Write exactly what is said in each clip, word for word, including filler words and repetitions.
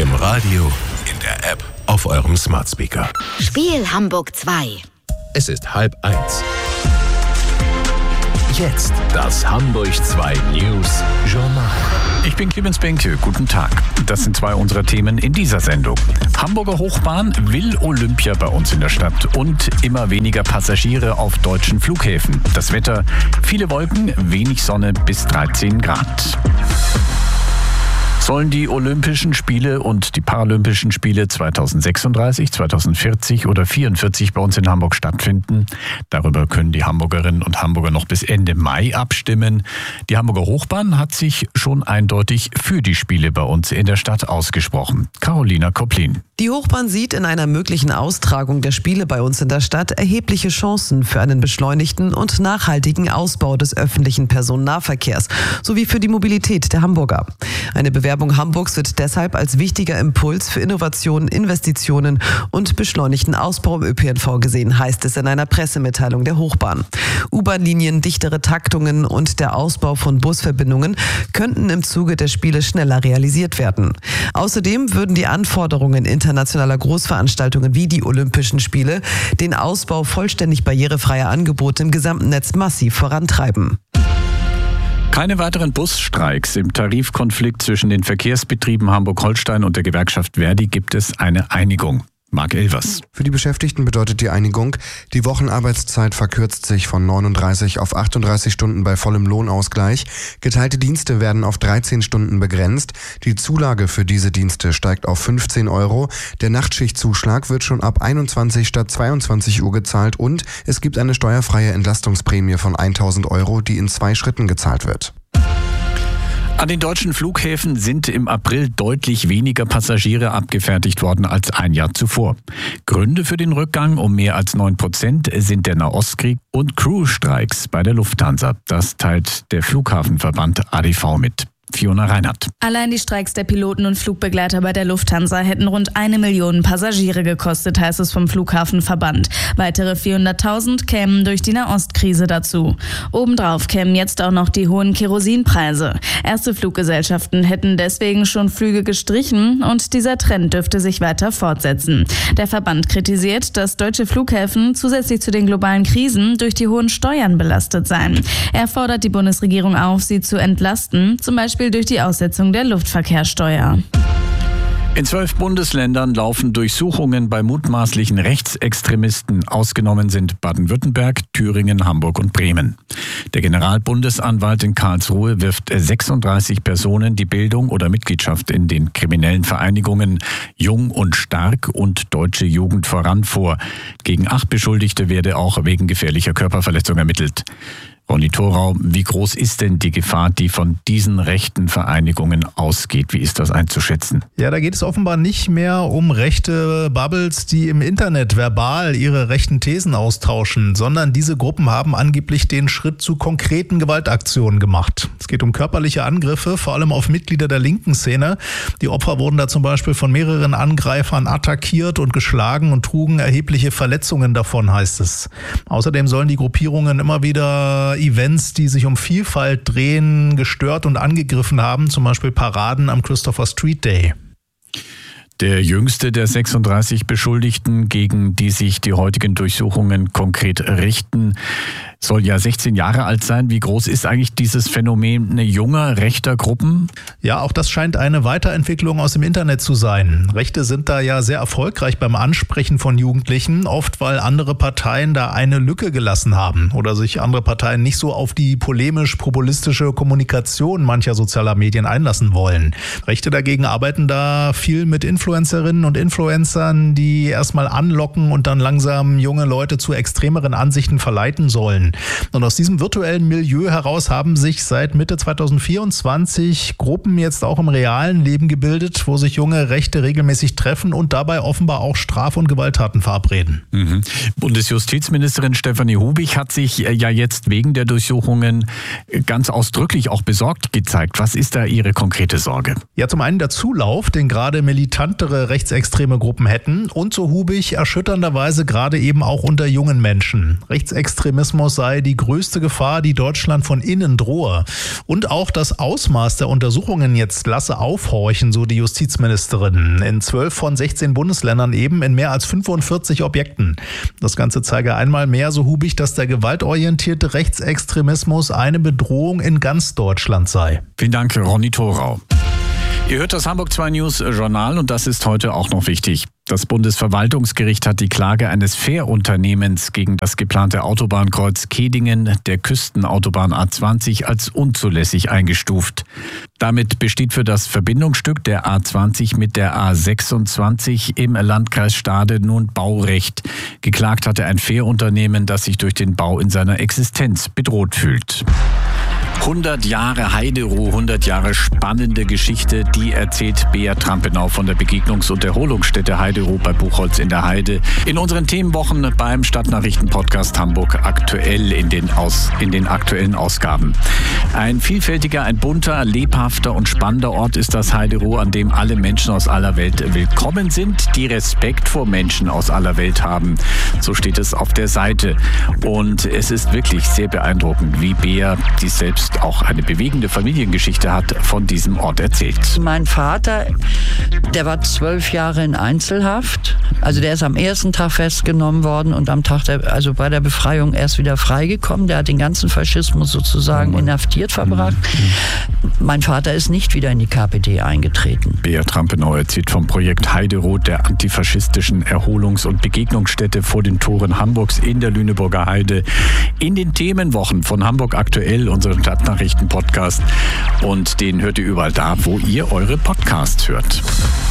Im Radio, in der App, auf eurem Smart Speaker. Spiel Hamburg zwei. Es ist halb eins. Jetzt das Hamburg zwei News Journal. Ich bin Clemens Benke, guten Tag. Das sind zwei unserer Themen in dieser Sendung. Hamburger Hochbahn will Olympia bei uns in der Stadt und immer weniger Passagiere auf deutschen Flughäfen. Das Wetter, viele Wolken, wenig Sonne bis dreizehn Grad. Sollen die Olympischen Spiele und die Paralympischen Spiele zweitausendsechsunddreißig, zweitausendvierzig oder vierundvierzig bei uns in Hamburg stattfinden? Darüber können die Hamburgerinnen und Hamburger noch bis Ende Mai abstimmen. Die Hamburger Hochbahn hat sich schon eindeutig für die Spiele bei uns in der Stadt ausgesprochen. Carolina Koplin. Die Hochbahn sieht in einer möglichen Austragung der Spiele bei uns in der Stadt erhebliche Chancen für einen beschleunigten und nachhaltigen Ausbau des öffentlichen Personennahverkehrs sowie für die Mobilität der Hamburger. Eine Bewerbung Hamburgs wird deshalb als wichtiger Impuls für Innovationen, Investitionen und beschleunigten Ausbau im Ö P N V gesehen, heißt es in einer Pressemitteilung der Hochbahn. U-Bahn-Linien, dichtere Taktungen und der Ausbau von Busverbindungen könnten im Zuge der Spiele schneller realisiert werden. Außerdem würden die Anforderungen internationaler Großveranstaltungen wie die Olympischen Spiele den Ausbau vollständig barrierefreier Angebote im gesamten Netz massiv vorantreiben. Keine weiteren Busstreiks. Im Tarifkonflikt zwischen den Verkehrsbetrieben Hamburg-Holstein und der Gewerkschaft Verdi gibt es eine Einigung. Marc Elvers. Für die Beschäftigten bedeutet die Einigung, die Wochenarbeitszeit verkürzt sich von neununddreißig auf achtunddreißig Stunden bei vollem Lohnausgleich. Geteilte Dienste werden auf dreizehn Stunden begrenzt. Die Zulage für diese Dienste steigt auf fünfzehn Euro. Der Nachtschichtzuschlag wird schon ab einundzwanzig statt zweiundzwanzig Uhr gezahlt und es gibt eine steuerfreie Entlastungsprämie von tausend Euro, die in zwei Schritten gezahlt wird. An den deutschen Flughäfen sind im April deutlich weniger Passagiere abgefertigt worden als ein Jahr zuvor. Gründe für den Rückgang um mehr als neun Prozent sind der Nahostkrieg und Crew-Streiks bei der Lufthansa. Das teilt der Flughafenverband A D V mit. Fiona Reinhardt. Allein die Streiks der Piloten und Flugbegleiter bei der Lufthansa hätten rund eine Million Passagiere gekostet, heißt es vom Flughafenverband. Weitere vierhunderttausend kämen durch die Nahostkrise dazu. Obendrauf kämen jetzt auch noch die hohen Kerosinpreise. Erste Fluggesellschaften hätten deswegen schon Flüge gestrichen und dieser Trend dürfte sich weiter fortsetzen. Der Verband kritisiert, dass deutsche Flughäfen zusätzlich zu den globalen Krisen durch die hohen Steuern belastet seien. Er fordert die Bundesregierung auf, sie zu entlasten, zum Beispiel durch die Aussetzung der Luftverkehrssteuer. In zwölf Bundesländern laufen Durchsuchungen bei mutmaßlichen Rechtsextremisten. Ausgenommen sind Baden-Württemberg, Thüringen, Hamburg und Bremen. Der Generalbundesanwalt in Karlsruhe wirft sechsunddreißig Personen die Bildung oder Mitgliedschaft in den kriminellen Vereinigungen Jung und Stark und Deutsche Jugend voran vor. Gegen acht Beschuldigte werde auch wegen gefährlicher Körperverletzung ermittelt. Ronny Thorau, wie groß ist denn die Gefahr, die von diesen rechten Vereinigungen ausgeht? Wie ist das einzuschätzen? Ja, da geht es offenbar nicht mehr um rechte Bubbles, die im Internet verbal ihre rechten Thesen austauschen, sondern diese Gruppen haben angeblich den Schritt zu konkreten Gewaltaktionen gemacht. Es geht um körperliche Angriffe, vor allem auf Mitglieder der linken Szene. Die Opfer wurden da zum Beispiel von mehreren Angreifern attackiert und geschlagen und trugen erhebliche Verletzungen davon, heißt es. Außerdem sollen die Gruppierungen immer wieder Events, die sich um Vielfalt drehen, gestört und angegriffen haben, zum Beispiel Paraden am Christopher Street Day. Der jüngste der sechsunddreißig Beschuldigten, gegen die sich die heutigen Durchsuchungen konkret richten, soll ja sechzehn Jahre alt sein. Wie groß ist eigentlich dieses Phänomen junger rechter Gruppen? Ja, auch das scheint eine Weiterentwicklung aus dem Internet zu sein. Rechte sind da ja sehr erfolgreich beim Ansprechen von Jugendlichen, oft weil andere Parteien da eine Lücke gelassen haben oder sich andere Parteien nicht so auf die polemisch-populistische Kommunikation mancher sozialer Medien einlassen wollen. Rechte dagegen arbeiten da viel mit Influencerinnen und Influencern, die erstmal anlocken und dann langsam junge Leute zu extremeren Ansichten verleiten sollen. Und aus diesem virtuellen Milieu heraus haben sich seit Mitte zweitausendvierundzwanzig Gruppen jetzt auch im realen Leben gebildet, wo sich junge Rechte regelmäßig treffen und dabei offenbar auch Straf- und Gewalttaten verabreden. Mhm. Bundesjustizministerin Stefanie Hubich hat sich ja jetzt wegen der Durchsuchungen ganz ausdrücklich auch besorgt gezeigt. Was ist da Ihre konkrete Sorge? Ja, zum einen der Zulauf, den gerade militantere rechtsextreme Gruppen hätten und so Hubich erschütternderweise gerade eben auch unter jungen Menschen. Rechtsextremismus sei die größte Gefahr, die Deutschland von innen drohe. Und auch das Ausmaß der Untersuchungen jetzt lasse aufhorchen, so die Justizministerin. In zwölf von sechzehn Bundesländern eben in mehr als fünfundvierzig Objekten. Das Ganze zeige einmal mehr, so hubig, dass der gewaltorientierte Rechtsextremismus eine Bedrohung in ganz Deutschland sei. Vielen Dank, Ronny Thorau. Ihr hört das Hamburg zwei News Journal und das ist heute auch noch wichtig. Das Bundesverwaltungsgericht hat die Klage eines Fährunternehmens gegen das geplante Autobahnkreuz Kehdingen der Küstenautobahn A zwanzig als unzulässig eingestuft. Damit besteht für das Verbindungsstück der A zwanzig mit der A sechsundzwanzig im Landkreis Stade nun Baurecht. Geklagt hatte ein Fährunternehmen, das sich durch den Bau in seiner Existenz bedroht fühlt. hundert Jahre Heideruh, hundert Jahre spannende Geschichte, die erzählt Bea Trampenau von der Begegnungs- und Erholungsstätte Heideruh bei Buchholz in der Heide. In unseren Themenwochen beim Stadtnachrichten-Podcast Hamburg aktuell in den, Aus, in den aktuellen Ausgaben. Ein vielfältiger, ein bunter, lebhafter und spannender Ort ist das Heideruh, an dem alle Menschen aus aller Welt willkommen sind, die Respekt vor Menschen aus aller Welt haben. So steht es auf der Seite. Und es ist wirklich sehr beeindruckend, wie Bea, die selbst auch eine bewegende Familiengeschichte hat, von diesem Ort erzählt. Mein Vater, der war zwölf Jahre in Einzelhaft. Also der ist am ersten Tag festgenommen worden und am Tag, der, also bei der Befreiung erst wieder freigekommen. Der hat den ganzen Faschismus sozusagen inhaftiert verbracht. Mein Vater ist nicht wieder in die K P D eingetreten. Bea Trampenau erzählt vom Projekt Heideruh, der antifaschistischen Erholungs- und Begegnungsstätte vor den Toren Hamburgs in der Lüneburger Heide. In den Themenwochen von Hamburg aktuell, unseren Stadtnachrichten-Podcast. Und den hört ihr überall da, wo ihr eure Podcasts hört.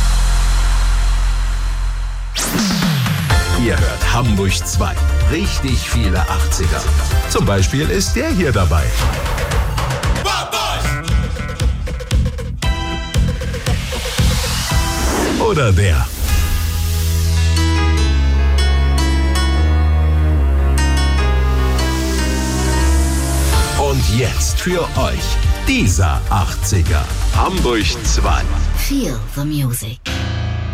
Ihr hört Hamburg zwei. Richtig viele achtziger. Zum Beispiel ist der hier dabei. Oder der. Und jetzt für euch dieser achtziger. Hamburg zwei. Feel the music.